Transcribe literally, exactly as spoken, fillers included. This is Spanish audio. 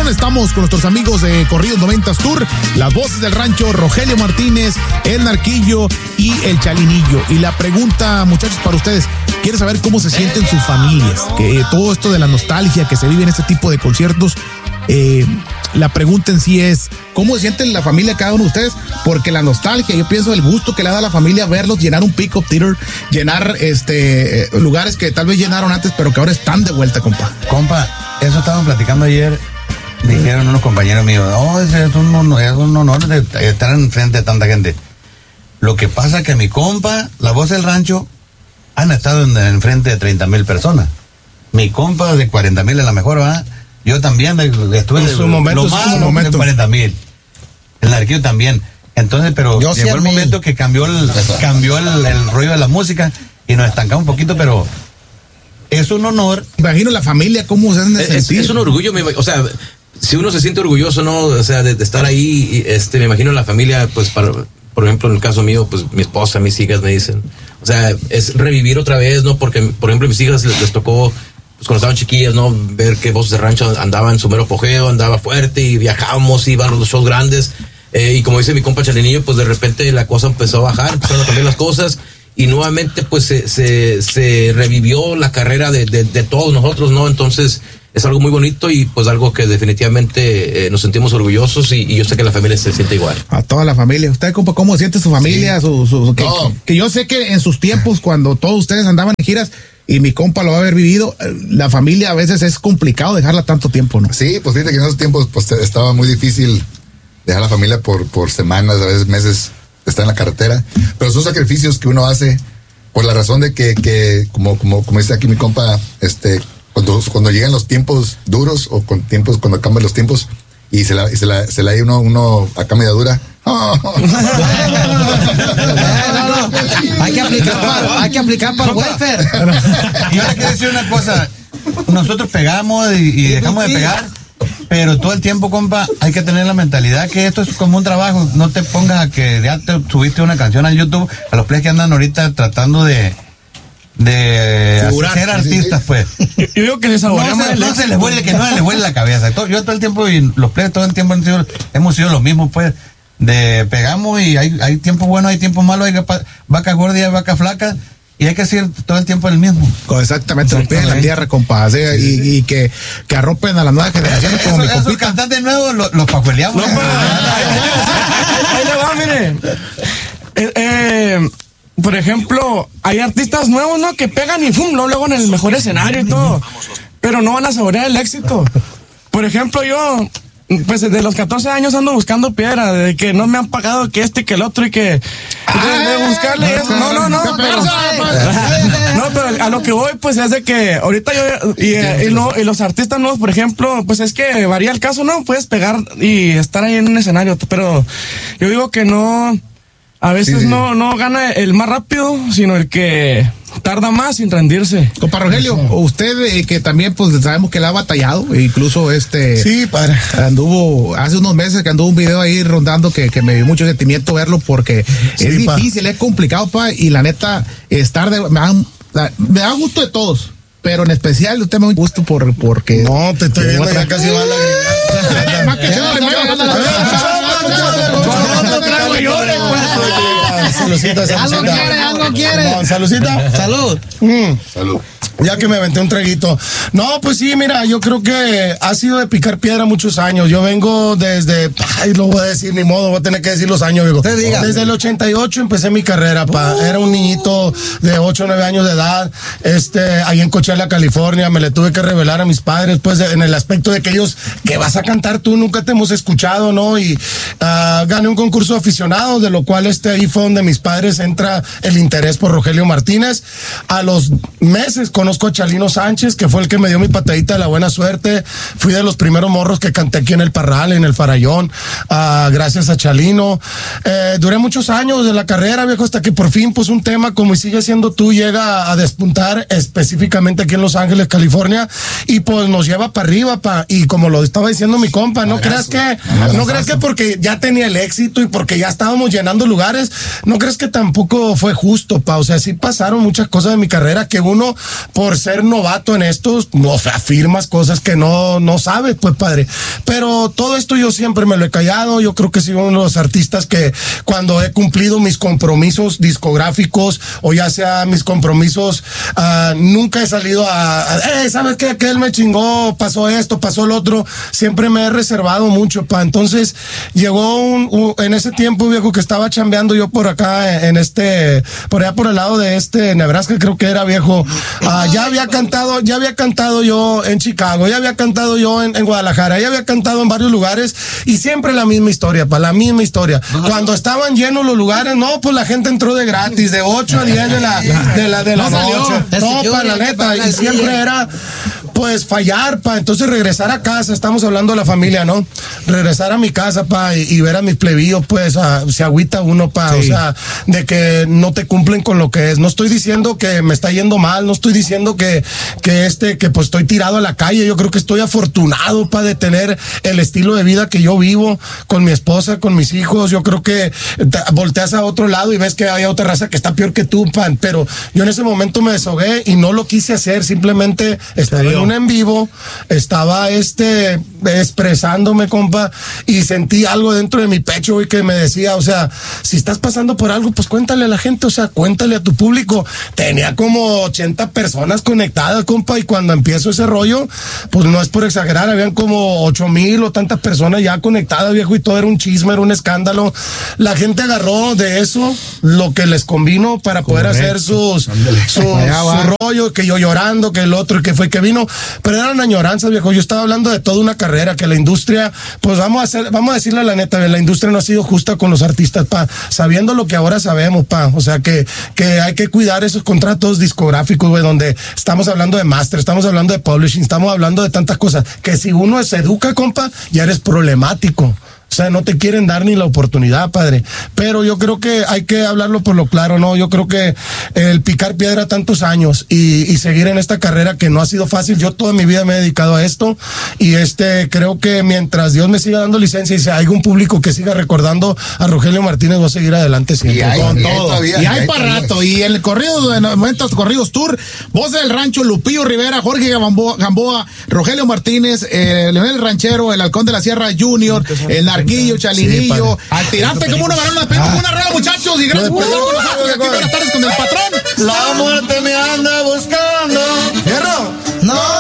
patrón, estamos con nuestros amigos de Corridos noventas Tour, las voces del rancho, Rogelio Martínez, el Narquillo y el Chalinillo. Y la pregunta, muchachos, para ustedes, quiero saber cómo se sienten sus familias, que todo esto de la nostalgia que se vive en este tipo de conciertos, eh, la pregunta en sí es, ¿cómo se siente la familia cada uno de ustedes? Porque la nostalgia, yo pienso el gusto que le da a la familia verlos llenar un pick-up theater, llenar este eh, lugares que tal vez llenaron antes, pero que ahora están de vuelta, compa. Compa, eso estaban platicando ayer, dijeron unos compañeros míos, no, es un honor, es un honor de estar enfrente de tanta gente. Lo que pasa es que mi compa, la voz del rancho, han estado en, enfrente de treinta mil personas. Mi compa de cuarenta mil es la mejor, ¿verdad? Yo también estuve en su momento, lo más de cuarenta mil. El Narquillo también. Entonces, pero yo llegó el momento que cambió el cambió el, el rollo de la música y nos estancamos un poquito, pero es un honor. Imagino la familia cómo se hacen de es, es un orgullo, me, o sea, si uno se siente orgulloso, ¿no? O sea, de, de estar ahí, este, me imagino la familia, pues, para, por ejemplo, en el caso mío, pues, mi esposa, mis hijas me dicen, o sea, es revivir otra vez, ¿no? Porque, por ejemplo, a mis hijas les, les tocó, pues cuando estaban chiquillas, ¿no? Ver que Voces de Rancho andaba en su mero apogeo, andaba fuerte y viajábamos, iban a los shows grandes. Eh, y como dice mi compa Chalinillo, pues de repente la cosa empezó a bajar, empezaron a cambiar las cosas y nuevamente pues se, se, se revivió la carrera de, de, de todos nosotros, ¿no? Entonces es algo muy bonito y pues algo que definitivamente eh, nos sentimos orgullosos y, y yo sé que la familia se siente igual. A toda la familia. ¿Usted, compa, cómo siente su familia? Sí. Su, su, que, no. que yo sé que en sus tiempos, cuando todos ustedes andaban en giras, y mi compa lo va a haber vivido, la familia a veces es complicado dejarla tanto tiempo, ¿no? Sí, pues fíjate que en esos tiempos pues estaba muy difícil dejar la familia por, por semanas, a veces meses, estar en la carretera, pero son sacrificios que uno hace por la razón de que, que como, como, como dice aquí mi compa, este, cuando, cuando llegan los tiempos duros o con tiempos, cuando cambian los tiempos y se la, y se la, se la hay uno, uno acá media dura. Oh. no, no. Hay que aplicar para, hay que aplicar para el welfare. Y ahora quiero decir una cosa, nosotros pegamos y, y dejamos de pegar, pero todo el tiempo, compa, hay que tener la mentalidad que esto es como un trabajo. No te pongas a que ya te subiste una canción al YouTube, a los players que andan ahorita tratando de de Figurar, ser artistas, sí, sí. Pues yo, yo digo que les no, se, no se les vuelve, que no les vuelve la cabeza. Todo, yo todo el tiempo y los players todo el tiempo hemos sido, hemos sido los mismos, pues, de pegamos y hay, hay tiempos buenos, hay tiempos malos, hay vacas gordas y hay vacas flacas. Y hay que decir todo el tiempo el mismo. Exactamente, no piden la tierra, compa. ¿Sí? Y, y que, que arropen a las nuevas generaciones como mi compita. Esos cantantes nuevos los, los pajueleamos. No, ahí le va, mire. Eh, eh, por ejemplo, hay artistas nuevos, ¿no? Que pegan y ¡fum! Luego, luego en el mejor escenario y todo. Pero no van a saborear el éxito. Por ejemplo, yo... Pues desde los catorce años ando buscando piedra, de que no me han pagado que este y que el otro y que... De, de buscarle eso. No, no, no. Pero, no, pero a lo que voy, pues es de que ahorita yo... Y, y, no, y los artistas nuevos, por ejemplo, pues es que varía el caso, ¿no? Puedes pegar y estar ahí en un escenario, pero yo digo que no... A veces sí, sí. no no gana el más rápido, sino el que tarda más sin rendirse. Compa Rogelio, usted eh, que también pues sabemos que la ha batallado, incluso este... Sí, padre. Anduvo, hace unos meses que anduvo un video ahí rondando que, que me dio mucho sentimiento verlo porque sí, es difícil, pa. Es complicado, pa, y la neta, estar de... Me da, me da gusto de todos. Pero en especial usted me da gusto por, porque... No, te estoy viendo ya casi va la... Más que se Saludcita, saludcita. Algo quiere, algo quiere. Saludcita. Salud. Mm. Salud. Ya que me aventé un traguito. No, pues sí, mira, yo creo que ha sido de picar piedra muchos años. Yo vengo desde, ay, lo voy a decir, ni modo, voy a tener que decir los años, digo. Desde el ochenta y ocho empecé mi carrera, pa. Uh. Era un niñito de ocho o nueve años de edad, este, ahí en Coachella, California. Me le tuve que revelar a mis padres, pues, en el aspecto de que ellos, que vas a cantar tú, nunca te hemos escuchado, ¿no? Y uh, gané un concurso de aficionados, de lo cual este ahí fue donde mis padres entra el interés por Rogelio Martínez. A los meses conozco a Chalino Sánchez, que fue el que me dio mi patadita de la buena suerte. Fui de los primeros morros que canté aquí en el Parral, en el Farallón, uh, gracias a Chalino. Eh, duré muchos años de la carrera, viejo, hasta que por fin, pues, un tema como Y Sigue Siendo Tú llega a despuntar específicamente aquí en Los Ángeles, California, y pues nos lleva para arriba, pa. Y como lo estaba diciendo mi compa, no creas que, no creas que porque ya tenía el éxito y porque ya estábamos llenando lugares, no crees que tampoco fue justo, pa. O sea, sí pasaron muchas cosas de mi carrera que uno, pues, por ser novato en esto, no afirmas cosas que no, no sabes, pues padre. Pero todo esto yo siempre me lo he callado. Yo creo que soy uno de los artistas que cuando he cumplido mis compromisos discográficos o ya sea mis compromisos, uh, nunca he salido a, a eh, ¿sabes qué? Que él me chingó, pasó esto, pasó lo otro. Siempre me he reservado mucho, pa. Entonces, llegó un, un, en ese tiempo, viejo, que estaba chambeando yo por acá, en este, por allá por el lado de este, Nebraska, creo que era, viejo. Uh, ya había cantado, ya había cantado yo en Chicago, ya había cantado yo en, en Guadalajara, ya había cantado en varios lugares y siempre la misma historia, pa, la misma historia. Ajá. Cuando estaban llenos los lugares, no, pues la gente entró de gratis, de ocho a diez de la, de la, de la no noche. No, pa, la neta, y siempre era, pues, fallar, pa, entonces regresar a casa, estamos hablando de la familia, ¿no? Regresar a mi casa, pa, y, y ver a mis plebillos, pues, a, se agüita uno, pa, sí. O sea, de que no te cumplen con lo que es. No estoy diciendo que me está yendo mal, no estoy diciendo que, que este, que pues estoy tirado a la calle, yo creo que estoy afortunado, pa, de tener el estilo de vida que yo vivo, con mi esposa, con mis hijos. Yo creo que te volteas a otro lado y ves que hay otra raza que está peor que tú, pa, pero yo en ese momento me desahogué y no lo quise hacer, simplemente estaba en un en vivo, estaba este expresándome, compa, y sentí algo dentro de mi pecho y que me decía, o sea, si estás pasando por algo, pues cuéntale a la gente, o sea, cuéntale a tu público. Tenía como ochenta personas conectadas, compa, y cuando empiezo ese rollo, pues no es por exagerar, habían como ocho mil o tantas personas ya conectadas, viejo, y todo era un chisme, era un escándalo. La gente agarró de eso lo que les convino para poder Correcto. hacer sus, su, su rollo, que yo llorando, que el otro, que fue que vino, pero eran añoranzas, viejo. Yo estaba hablando de toda una carrera, que la industria, pues vamos a hacer, vamos a decirle la neta, la industria no ha sido justa con los artistas, pa, sabiendo lo que ahora sabemos, pa, o sea que, que hay que cuidar esos contratos discográficos, güey, donde estamos hablando de master, estamos hablando de publishing, estamos hablando de tantas cosas, que si uno se educa, compa, ya eres problemático. O sea, no te quieren dar ni la oportunidad, padre. Pero yo creo que hay que hablarlo por lo claro, ¿no? Yo creo que el picar piedra tantos años y, y seguir en esta carrera que no ha sido fácil. Yo toda mi vida me he dedicado a esto y este creo que mientras Dios me siga dando licencia y si hay un público que siga recordando a Rogelio Martínez, voy a seguir adelante siempre. Y hay, con y todo. Todavía, y hay para rato. Y el corrido de momentos corridos tour, Voz del Rancho, Lupillo Rivera, Jorge Gamboa, Gamboa Rogelio Martínez, eh, Leonel Ranchero, el Halcón de la Sierra Junior, el Narquillo, Chalinillo, sí, al tirante como una varona, pedimos ah. una rola, muchachos, y gracias por estar con nosotros aquí. Buenas tardes con el patrón. La muerte me anda buscando. Fierro. No.